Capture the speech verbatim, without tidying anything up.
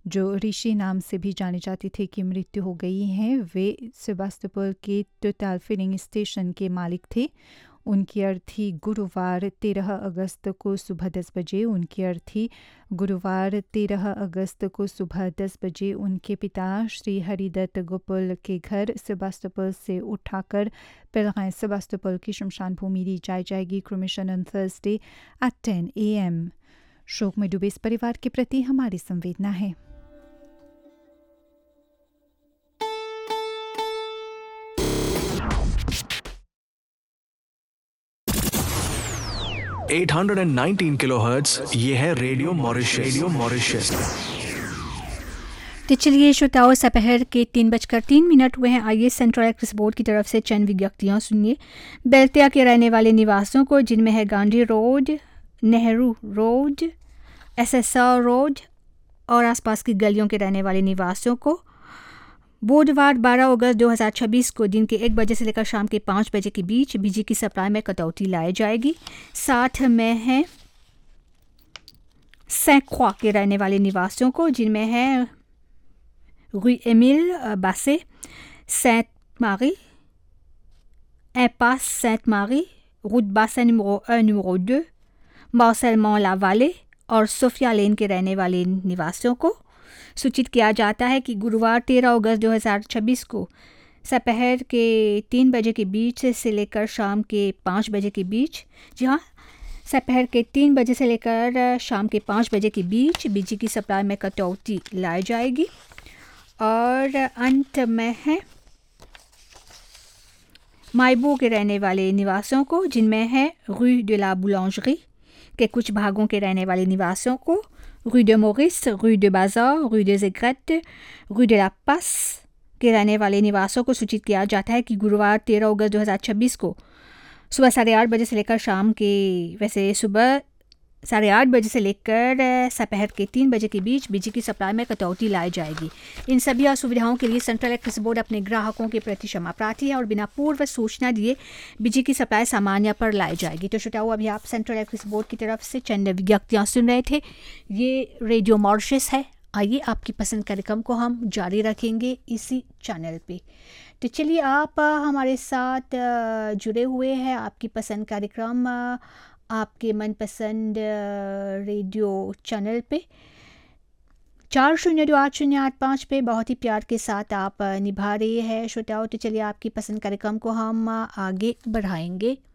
जो ऋषि नाम से भी जाने जाते थे, की मृत्यु हो गई है। वे सेबास्तोपोल के टोटल फिलिंग स्टेशन के मालिक थे। उनकी अर्थी गुरुवार तेरह अगस्त को सुबह दस बजे उनकी अर्थी गुरुवार तेरह अगस्त को सुबह दस बजे उनके पिता श्री हरिदत्त गोपाल के घर सेबास्तोपोल से उठाकर पेलगान सेबास्तोपोल की शमशान भूमि ली जाई जाएगी। Cremation on Thursday at ten A M. शोक में डूबे इस परिवार के प्रति हमारी संवेदना है। आठ सौ उन्नीस किलोहर्ट्ज़ ये है रेडियो मॉरिशस रेडियो मॉरिशस। तो चलिए श्रोताओं, दोपहर के तीन बजकर तीन मिनट हुए हैं। आइए सेंट्रल इलेक्ट्रिसिटी बोर्ड की तरफ से चंद विज्ञप्तियाँ सुनिए। बेल्तिया के रहने वाले निवासियों को, जिनमें है Gandhi road, Nehru road, SSR road और आसपास की गलियों के रहने वाले निवासियों को बुधवार बारह अगस्त दो हज़ार छब्बीस को दिन के एक बजे से लेकर शाम के पाँच बजे के बीच बिजली की सप्लाई में कटौती लाई जाएगी। साथ में है सैंक्वा के रहने वाले निवासियों को, जिनमें है rue Émile Basset, Sainte-Marie, Impasse Sainte-Marie, route Basset numéro un, numéro deux, Marcellement-la-Vallée और सोफिया लेन के रहने वाले निवासियों को सूचित किया जाता है कि गुरुवार तेरह अगस्त दो हज़ार छब्बीस को दोपहर के तीन बजे के बीच से लेकर शाम के पाँच बजे के बीच, जी हाँ, दोपहर के तीन बजे से लेकर शाम के पाँच बजे के बीच बिजली की सप्लाई में कटौती लाई जाएगी। और अंत में है माइबो के रहने वाले निवासियों को, जिनमें है rue de la Boulangerie के कुछ भागों के रहने वाले निवासियों को, rue de Maurice, rue de Bazar, rue des Aigrettes, rue de la Passe के रहने वाले निवासियों को सूचित किया जाता है कि गुरुवार तेरह अगस्त दो हज़ार छब्बीस को सुबह साढ़े आठ बजे से लेकर शाम के वैसे सुबह साढ़े आठ बजे से लेकर दोपहर के तीन बजे के बीच बिजली की सप्लाई में कटौती लाई जाएगी। इन सभी असुविधाओं के लिए सेंट्रल इलेक्ट्रिसिटी बोर्ड अपने ग्राहकों के प्रति क्षमा प्रार्थी है और बिना पूर्व सूचना दिए बिजली की सप्लाई सामान्य पर लाई जाएगी। तो श्रोताओं, अभी आप सेंट्रल इलेक्ट्रिसिटी बोर्ड की तरफ से चंद विज्ञप्तियाँ सुन रहे थे। ये रेडियो मॉरिशस है। आइए आपकी पसंद कार्यक्रम को हम जारी रखेंगे इसी चैनल पे। तो चलिए, आप हमारे साथ जुड़े हुए हैं। आपकी पसंद कार्यक्रम आपके मनपसंद रेडियो चैनल पे चार शून्य दो आठ शून्य आठ पाँच पे बहुत ही प्यार के साथ आप निभा रहे हैं श्रोताओं। तो चलिए, आपकी पसंद कार्यक्रम को हम आगे बढ़ाएंगे।